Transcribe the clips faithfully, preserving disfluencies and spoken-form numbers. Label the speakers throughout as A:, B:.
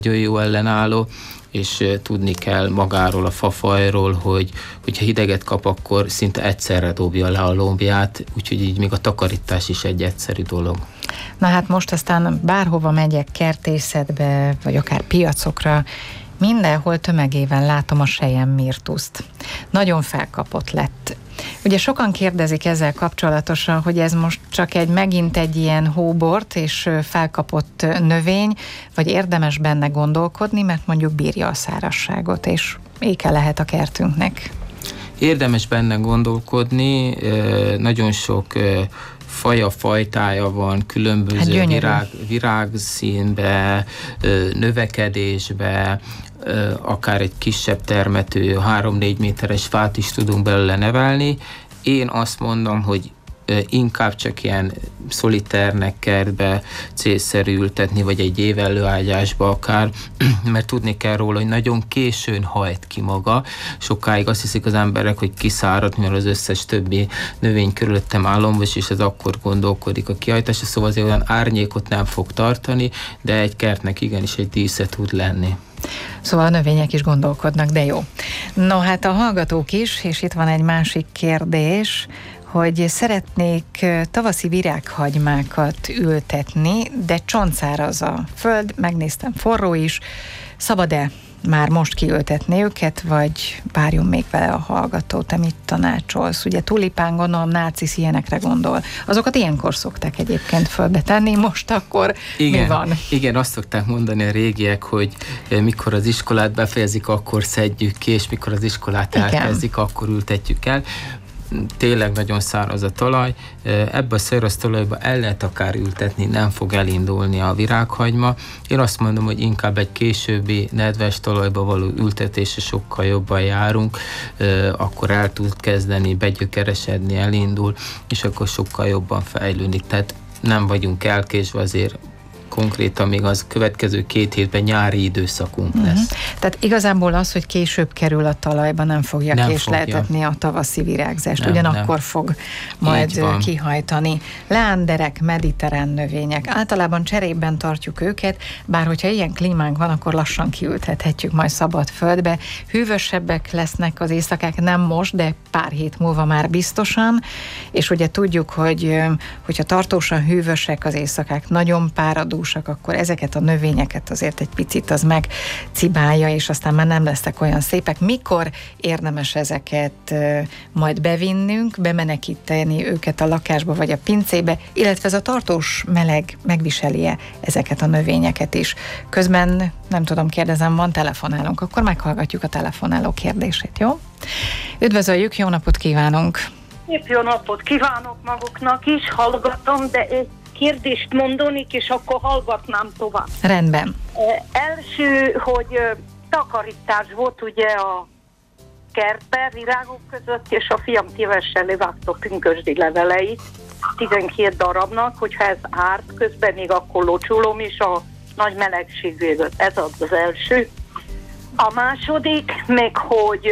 A: nagyon jó ellenálló, és tudni kell magáról, a fafajról, hogy hogyha hideget kap, akkor szinte egyszerre dobja le a lombját, úgyhogy így még a takarítás is egy egyszerű dolog.
B: Na hát most aztán bárhova megyek, kertészetbe, vagy akár piacokra, mindenhol tömegével látom a selyem mirtuszt. Nagyon felkapott lett. Ugye sokan kérdezik ezzel kapcsolatosan, hogy ez most csak egy megint egy ilyen hóbort és felkapott növény, vagy érdemes benne gondolkodni, mert mondjuk bírja a szárazságot, és éke lehet a kertünknek.
A: Érdemes benne gondolkodni, nagyon sok faja, fajtája van, különböző hát virág, virágszínbe, növekedésbe, akár egy kisebb termető, három-négy méteres fát is tudunk belőle nevelni. Én azt mondom, hogy inkább csak ilyen szoliternek kertbe célszerű ültetni, vagy egy évellőágyásba akár, mert tudni kell róla, hogy nagyon későn hajt ki maga. Sokáig azt hiszik az emberek, hogy kiszárad, mert az összes többi növény körülöttem állomvos, és ez akkor gondolkodik a kihajtása, szóval azért olyan árnyékot nem fog tartani, de egy kertnek igenis egy dísze tud lenni.
B: Szóval a növények is gondolkodnak, de jó. No, hát a hallgatók is, és itt van egy másik kérdés, hogy szeretnék tavaszi virághagymákat ültetni, de csontszáraz a föld, megnéztem, forró is. Szabad-e már most kiültetni őket, vagy várjon még vele a hallgató? Te mit tanácsolsz? Ugye tulipán, gondolom, nácisz, ilyenekre gondol. Azokat ilyenkor szokták egyébként fölbe tenni, most akkor
A: igen,
B: mi van?
A: Igen, azt szokták mondani a régiek, hogy mikor az iskolát befejezik, akkor szedjük ki, és mikor az iskolát igen. elkezdik, akkor ültetjük el. Tényleg nagyon száraz a talaj, ebbe a száraz talajba el lehet akár ültetni, nem fog elindulni a virághagyma. Én azt mondom, hogy inkább egy későbbi nedves talajba való ültetésre sokkal jobban járunk, akkor el tud kezdeni, begyökeresedni, elindul, és akkor sokkal jobban fejlődni. Tehát nem vagyunk elkésve, azért konkrétan még az következő két hétben nyári időszakunk uh-huh. lesz.
B: Tehát igazából az, hogy később kerül a talajba, nem fogja nem késleltetni fogja. a tavaszi virágzást. Nem, Ugyanakkor nem. fog majd kihajtani. Leánderek, mediterrán növények. Általában cserében tartjuk őket, bár hogyha ilyen klímánk van, akkor lassan kiültethetjük majd szabad földbe. Hűvösebbek lesznek az éjszakák, nem most, de pár hét múlva már biztosan, és ugye tudjuk, hogy hogyha tartósan hűvösek az éjszakák, nagyon páradó, akkor ezeket a növényeket azért egy picit az megcibálja, és aztán már nem lesznek olyan szépek. Mikor érdemes ezeket uh, majd bevinnünk, bemenekíteni őket a lakásba vagy a pincébe, illetve ez a tartós meleg megviseli-e ezeket a növényeket is. Közben, nem tudom, kérdezem, van telefonálunk, akkor meghallgatjuk a telefonáló kérdését, jó? Üdvözöljük, jó napot kívánunk!
C: Szép jó napot kívánok maguknak is, hallgatom, de egy kérdést mondanék, és akkor hallgatnám tovább.
B: Rendben.
C: Első, hogy takarítás volt ugye a kertbe, virágok között, és a fiam szívesen levágta pünkösdi leveleit, tizenkét darabnak, hogyha ez árt, közben még akkor locsolom is a nagy melegségéből. Ez az első. A második, még hogy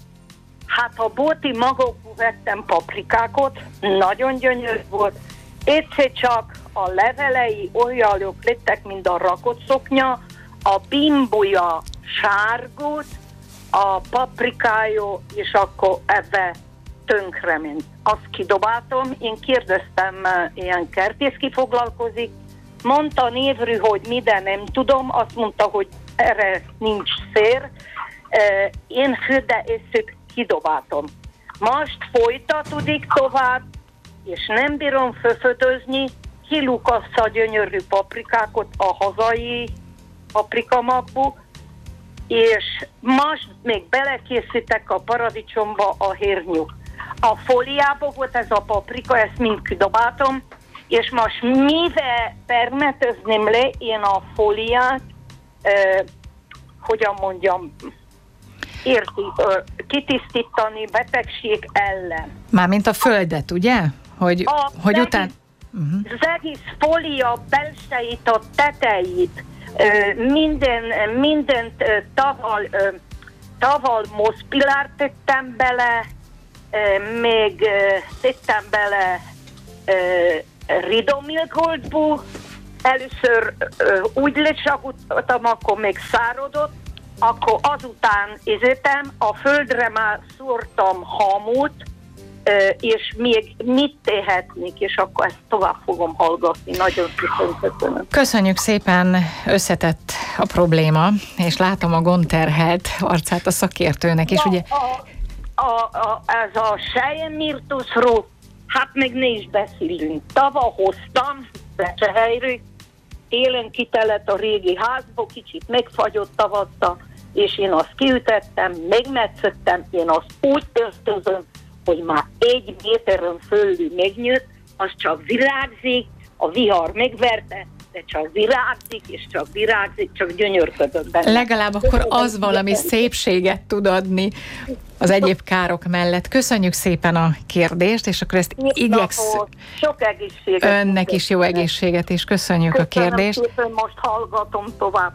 C: hát a bolti magokból vettem paprikákat, nagyon gyönyörű volt, egyszer csak a levelei olyanok lettek, mint a rakott szoknya, a bimbója sárgult, a paprikája, és akkor ebbe tönkrement. Azt kidobáltam, én kérdeztem, ilyen kertész ki foglalkozik, mondta névrű, hogy minden nem tudom, azt mondta, hogy erre nincs szér, én fürde eszük kidobáltam. Most folytatódik tovább, és nem bírom fölfödözni, kilukaszta a gyönyörű paprikákat a hazai paprikamagbu, és most még belekészítek a paradicsomba a hérnyuk. A fóliába volt ez a paprika, ezt mind kidobáltam, és most mivel permetezném le én a fóliát, eh, hogyan mondjam, érti, eh, kitisztítani betegség ellen.
B: Mármint a földet, ugye? Hogy,
C: a
B: hogy
C: egész,
B: után... Uh-huh.
C: Az egész fólia belsejét, a tetejét, minden, mindent taval, taval moszpilárt tettem bele, még tettem bele ridomilgoldból, először ö, úgy lecsapottam, akkor még szárodott, akkor azután izétem, a földre már szúrtam hamut, ö, és még mit tehetnék, és akkor ezt tovább fogom hallgatni. Nagyon köszönöm.
B: Köszönjük szépen, összetett a probléma, és látom a gondterhelt arcát a szakértőnek, és
C: ja,
B: ugye...
C: A, a, a, ez a selyemmirtuszról, hát még ne is beszélünk. Tava hoztam Becsehelyről, télen kitelett a régi házba, kicsit megfagyott tavatta, és én azt kiütettem, megmetszettem, én azt úgy töltözöm, hogy már egy méteren fölül megnőtt, az csak virágzik, a vihar megverte, de csak virágzik, és csak virágzik, csak gyönyörködök benne.
B: Legalább akkor az valami szépséget tud adni az egyéb károk mellett. Köszönjük szépen a kérdést, és akkor ezt igyeksz...
C: Sok egészséget.
B: Önnek is jó egészséget, és köszönjük Köszönöm a kérdést.
C: Szépen, most hallgatom tovább.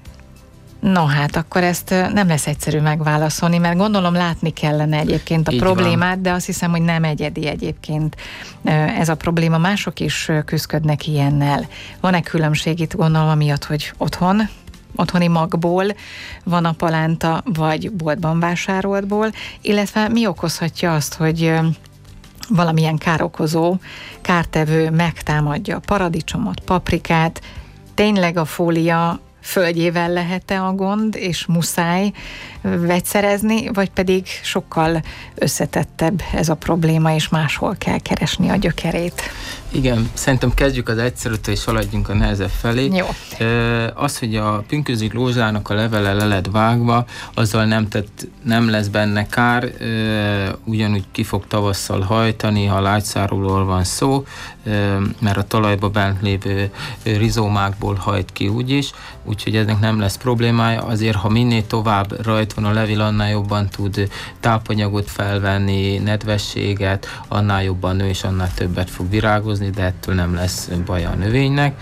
B: No hát, akkor ezt nem lesz egyszerű megválaszolni, mert gondolom látni kellene egyébként a Így problémát, van. De azt hiszem, hogy nem egyedi egyébként ez a probléma. Mások is küzdködnek ilyennel. Van-e különbség itt, gondolom, amiatt, hogy otthon, otthoni magból van a palánta, vagy boltban vásároltból, illetve mi okozhatja azt, hogy valamilyen károkozó, kártevő megtámadja a paradicsomot, paprikát, tényleg a fólia földjével lehet-e a gond, és muszáj vegyszerezni, vagy pedig sokkal összetettebb ez a probléma, és máshol kell keresni a gyökerét?
A: Igen, szerintem kezdjük az egyszerűtől, és haladjunk a nehezebb felé.
B: Jó.
A: Az, hogy a pünkösdi glózsának a levele le lett vágva, azzal nem, tett, nem lesz benne kár, ugyanúgy ki fog tavasszal hajtani, ha lágyszárulóról van szó, mert a talajba bent lévő rizómákból hajt ki úgyis, úgyhogy ennek nem lesz problémája. Azért, ha minél tovább rajt van a levél, annál jobban tud tápanyagot felvenni, nedvességet, annál jobban nő, és annál többet fog virágozni, de ettől nem lesz baja a növénynek.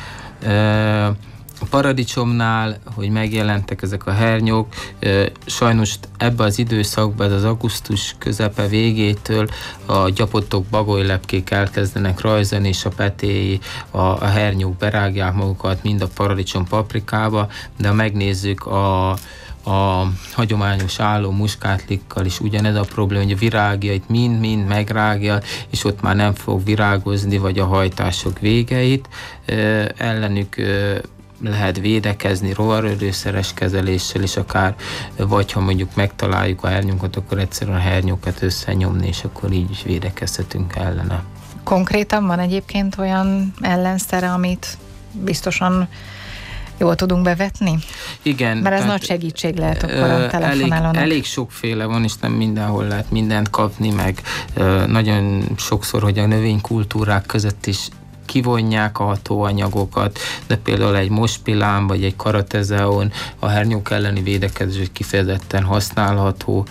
A: A paradicsomnál, hogy megjelentek ezek a hernyók, sajnos ebben az időszakban, ez az augusztus közepe végétől a gyapottok, bagolylepkék elkezdenek rajzolni, és a petéi, a, a hernyók berágják magukat mind a paradicsom paprikába, de ha megnézzük a a hagyományos álló muskátlikkal is ugyanez a probléma, hogy a virágjait mind-mind megrágja, és ott már nem fog virágozni, vagy a hajtások végeit. Ellenük lehet védekezni rovarölőszeres kezeléssel is akár, vagy ha mondjuk megtaláljuk a hernyókat, akkor egyszerűen a hernyókat összenyomni, és akkor így is védekezhetünk ellene.
B: Konkrétan van egyébként olyan ellenszere, amit biztosan jól tudunk bevetni?
A: Igen.
B: Mert ez nagy segítség lehet akkor a telefonálónak.
A: Elég, elég sokféle van, és nem mindenhol lehet mindent kapni, meg ö, nagyon sokszor, hogy a növénykultúrák között is kivonják a hatóanyagokat, de például egy mospilán vagy egy karatezeon a hernyók elleni védekezés kifejezetten használható.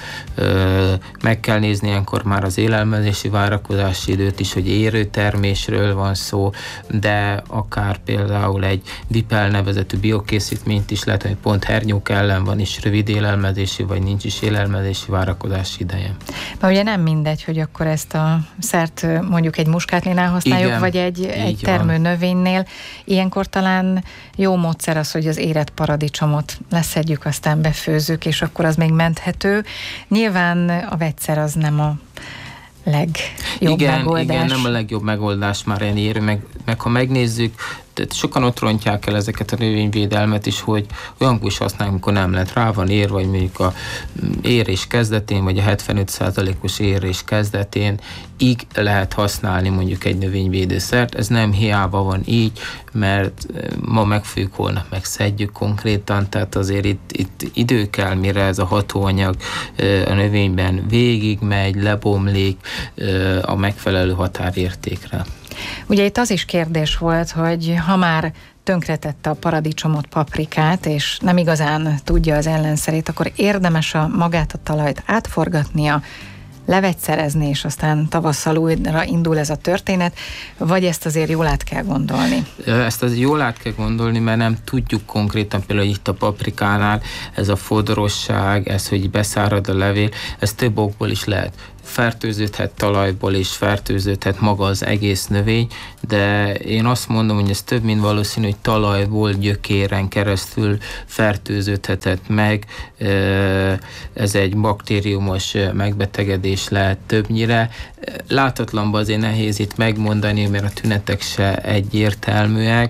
A: Meg kell nézni ilyenkor már az élelmezési várakozási időt is, hogy érőtermésről van szó, de akár például egy dipel nevezetű biokészítményt is lehet, hogy pont hernyók ellen van is rövid élelmezési, vagy nincs is élelmezési várakozási ideje.
B: Mert ugye nem mindegy, hogy akkor ezt a szert mondjuk egy muskátlénál használjuk, Igen, vagy egy, egy termő növénynél. Ilyenkor talán jó módszer az, hogy az érett paradicsomot leszedjük, aztán befőzzük, és akkor az még menthető. Nyilván a vegyszer az nem a legjobb
A: igen,
B: megoldás.
A: Igen, nem a legjobb megoldás már ilyen érő, meg, meg ha megnézzük, tehát sokan ott rontják el ezeket a növényvédelmet is, hogy olyankor is használjuk, amikor nem lehet rá van ér, vagy mondjuk a érés kezdetén, vagy a hetvenöt százalékos érés kezdetén így lehet használni mondjuk egy növényvédőszert. Ez nem hiába van így, mert ma megfőjük, holnap megszedjük konkrétan, tehát azért itt, itt idő kell, mire ez a hatóanyag a növényben végigmegy, lebomlik a megfelelő határértékre.
B: Ugye itt az is kérdés volt, hogy ha már tönkretette a paradicsomot, paprikát, és nem igazán tudja az ellenszerét, akkor érdemes a magát a talajt átforgatnia, levegyszerezni, és aztán tavasszal újra indul ez a történet, vagy ezt azért jól át kell gondolni?
A: Ezt az jól át kell gondolni, mert nem tudjuk konkrétan, például itt a paprikánál, ez a fodorosság, ez, hogy beszárad a levél, ez több okból is lehet. Fertőződhet talajból is, fertőződhet maga az egész növény, de én azt mondom, hogy ez több, mint valószínű, hogy talajból, gyökéren keresztül fertőződhetett meg. Ez egy baktériumos megbetegedés lehet többnyire. Látatlanban azért nehéz itt megmondani, mert a tünetek se egyértelműek,